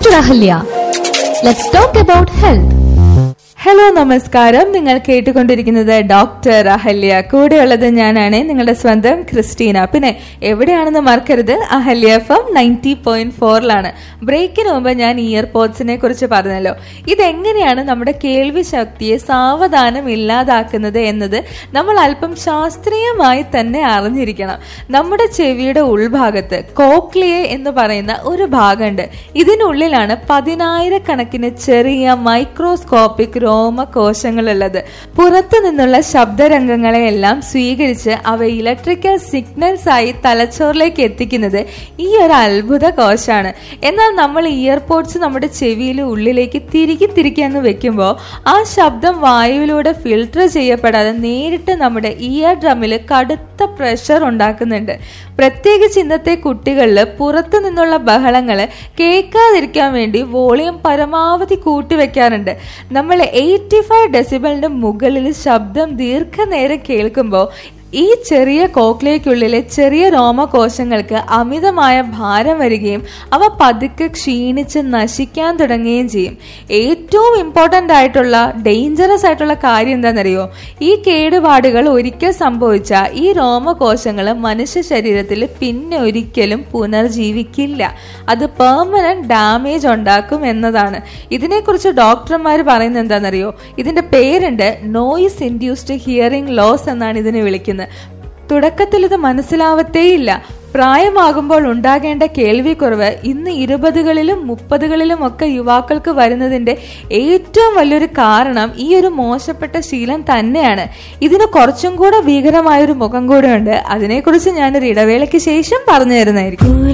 Dr. Ahalya. Let's talk about health. Hello നമസ്കാരം. നിങ്ങൾ കേട്ടുകൊണ്ടിരിക്കുന്നത് ഡോക്ടർ അഹല്യ. കൂടെയുള്ളത് ഞാനാണ് നിങ്ങളുടെ സ്വന്തം ക്രിസ്റ്റീന. പിന്നെ എവിടെയാണെന്ന് മറക്കരുത്, അഹല്യ FM 90.4ലാണ്. ബ്രേക്കിന് മുമ്പ് ഞാൻ ഇയർപോഡ്സിനെ കുറിച്ച് പറഞ്ഞല്ലോ. ഇതെങ്ങനെയാണ് നമ്മുടെ കേൾവി ശക്തിയെ സാവധാനം ഇല്ലാതാക്കുന്നത് എന്നത് നമ്മൾ അല്പം ശാസ്ത്രീയമായി തന്നെ അറിഞ്ഞിരിക്കണം. നമ്മുടെ ചെവിയുടെ ഉൾഭാഗത്ത് കോക്ലിയ എന്ന് പറയുന്ന ഒരു ഭാഗമുണ്ട്. ഇതിനുള്ളിലാണ് 10,000-കണക്കിന് ചെറിയ മൈക്രോസ്കോപ്പിക് രോമകോശങ്ങളുള്ളത്. പുറത്തു നിന്നുള്ള ശബ്ദരംഗങ്ങളെയെല്ലാം സ്വീകരിച്ച് അവ ഇലക്ട്രിക്കൽ സിഗ്നൽസ് ആയി തലച്ചോറിലേക്ക് എത്തിക്കുന്നത് ഈ ഒരു അത്ഭുത കോശാണ്. എന്നാൽ നമ്മൾ ഇയർപോഡ്സ് നമ്മുടെ ചെവിയിലെ ഉള്ളിലേക്ക് തിരികെ വെക്കുമ്പോൾ ആ ശബ്ദം വായുവിലൂടെ ഫിൽട്ടർ ചെയ്യപ്പെടാതെ നേരിട്ട് നമ്മുടെ ഇയർ ഡ്രമ്മിൽ കടുത്ത പ്രഷർ ഉണ്ടാക്കുന്നുണ്ട്. പ്രത്യേകിച്ച് ഇന്നത്തെ കുട്ടികളിൽ പുറത്തു നിന്നുള്ള ബഹളങ്ങൾ കേൾക്കാതിരിക്കാൻ വേണ്ടി വോളിയം പരമാവധി കൂട്ടിവെക്കാറുണ്ട്. നമ്മൾ 85 ഡെസിബലിന്റെ മുകളിൽ ശബ്ദം ദീർഘനേരം കേൾക്കുമ്പോൾ ഈ ചെറിയ കോക്ലിയയ്ക്കുള്ളിലെ ചെറിയ രോമകോശങ്ങൾക്ക് അമിതമായ ഭാരം വരികയും അവ പതുക്കെ ക്ഷീണിച്ച് നശിക്കാൻ തുടങ്ങുകയും ചെയ്യും. ഏറ്റവും ഇമ്പോർട്ടൻ്റ് ആയിട്ടുള്ള ഡേഞ്ചറസ് ആയിട്ടുള്ള കാര്യം എന്താണെന്നറിയോ? ഈ കേടുപാടുകൾ ഒരിക്കൽ സംഭവിച്ച ഈ രോമകോശങ്ങൾ മനുഷ്യ ശരീരത്തിൽ പിന്നെ ഒരിക്കലും പുനർജീവിക്കില്ല. അത് പെർമനന്റ് ഡാമേജ് ഉണ്ടാക്കും എന്നതാണ്. ഇതിനെക്കുറിച്ച് ഡോക്ടർമാർ പറയുന്നത് എന്താണെന്നറിയോ? ഇതിന്റെ പേരുണ്ട് നോയിസ് ഇൻഡ്യൂസ്ഡ് ഹിയറിംഗ് ലോസ് എന്നാണ് ഇതിനെ വിളിക്കുന്നത്. തുടക്കത്തിൽ ഇത് മനസ്സിലാവത്തേയില്ല. പ്രായമാകുമ്പോൾ ഉണ്ടാകേണ്ട കേൾവിക്കുറവ് ഇന്ന് 20കളിലും 30കളിലും ഒക്കെ യുവാക്കൾക്ക് വരുന്നതിന്റെ ഏറ്റവും വലിയൊരു കാരണം ഈ ഒരു മോശപ്പെട്ട ശീലം തന്നെയാണ്. ഇതിന് കുറച്ചും കൂടെ ഭീകരമായൊരു മുഖം കൂടെ ഉണ്ട്. അതിനെക്കുറിച്ച് ഞാനൊരു ഇടവേളയ്ക്ക് ശേഷം പറഞ്ഞു തരുന്നതായിരിക്കും.